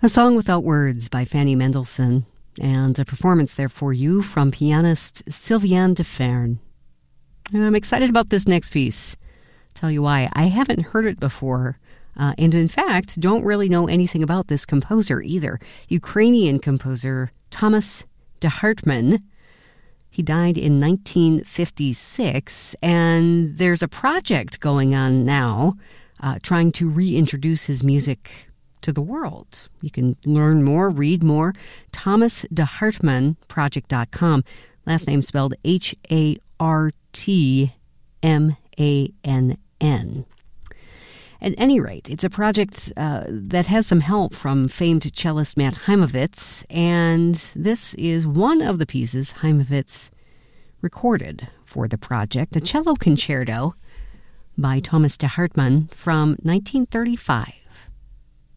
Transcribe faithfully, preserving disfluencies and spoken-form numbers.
A Song Without Words by Fanny Mendelssohn, and a performance there for you from pianist Sylviane de Fern. I'm excited about this next piece. Tell you why. I haven't heard it before, uh, and in fact, don't really know anything about this composer either. Ukrainian composer Thomas de Hartmann. He died in nineteen fifty-six, and there's a project going on now uh, trying to reintroduce his music to the world. You can learn more, read more. Thomas de Hartmann Project dot com. Last name spelled H A R T M A N N. At any rate, it's a project uh, that has some help from famed cellist Matt Heimovitz, and this is one of the pieces Heimovitz recorded for the project, a cello concerto by Thomas de Hartmann from nineteen thirty-five.